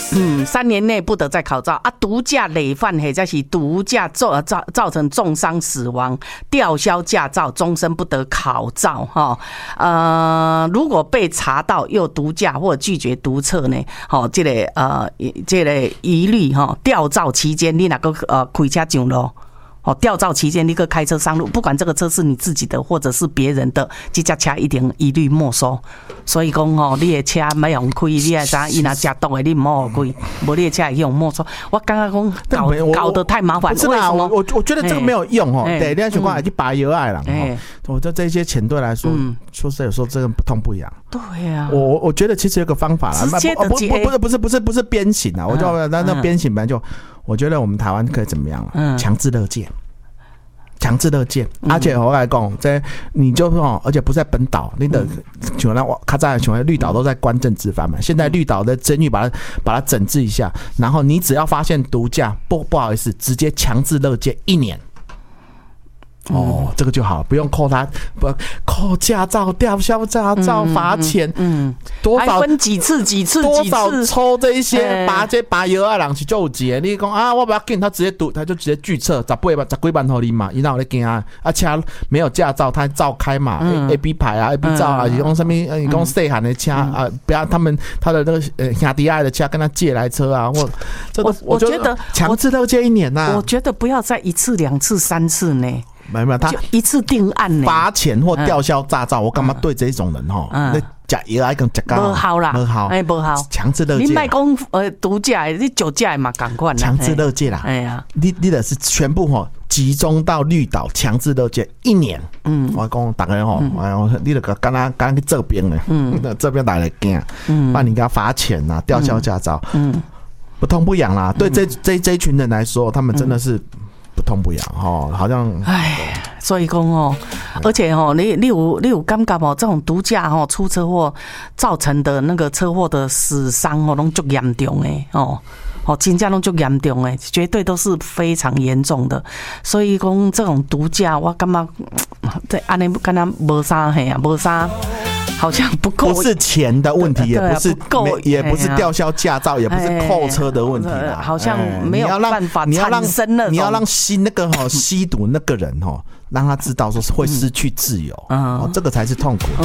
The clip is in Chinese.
3年内不得再考照啊！毒驾累犯或者是毒驾造成重伤死亡，吊销驾照，终身不得考照哈。如果被查到又毒驾或拒绝毒测呢，这个一律吊照期间你哪个开车上路。吊照期间，你个开车上路，不管这个车是你自己的或者是别人的，这架车一律没收。所以讲你的车没用开，你也知伊若吃毒的，你唔好开，无你的车会用没收。我刚刚讲搞得太麻烦。 不是啦，我觉得这个没有用对，你要情况去拔油爱了我觉得这些钱对来说，说实在有时候真的不痛不痒。 对呀， 我觉得其实有个方法啦，不是鞭刑啊，我就那鞭刑本来就。我觉得我们台湾可以怎么样强制勒戒，而且我来讲，这你就说，而且不在本岛，你的像那卡在像绿岛都在关政治犯嘛，现在绿岛的监狱把它整治一下，然后你只要发现毒驾，不好意思，直接强制勒戒1年。这个就好，不用扣他，不扣驾照、吊销驾照、罚钱，多少还分几次， 多少抽这一些，把油啊人去救劫。你讲啊，我不要给他直接赌，他就直接拒测，10几万头你嘛，伊哪有在惊啊？车没有驾照，他照开嘛，AB 牌啊 ，AB 照啊，你讲什么？你讲细汉的车啊，不要他的那个兄弟爱的车跟他借来车啊，我觉得强制勒戒1年呐。 我觉得不要再1次、2次、3次呢。 没有，他一次定案呢， 罚钱或吊销驾照，我干嘛对这种人那食药爱跟食高不好啦，不好， 强制勒戒。 你卖讲毒驾，你酒驾嘛，赶快强制勒戒啦。哎呀，你的是全部集中到绿岛强制勒戒1年。我讲大家你就刚去这边呢，这边来惊，把你给他罚钱呐，吊销驾照，不痛不痒啦。对这一群人来说，他们真的是。不痛不痒好像所以讲而且你有感觉这种毒驾出车祸造成的那个车祸的死伤拢足严重的真正拢足严重的，绝对都是非常严重的。所以讲这种毒驾，我感觉这安尼敢若无啥无啥。好像不够， 不是钱的问题，也不是吊销驾照，也不是扣车的问题啦。 好像没有办法产生了。 你要让吸毒那个人让他知道说会失去自由，这个才是痛苦的。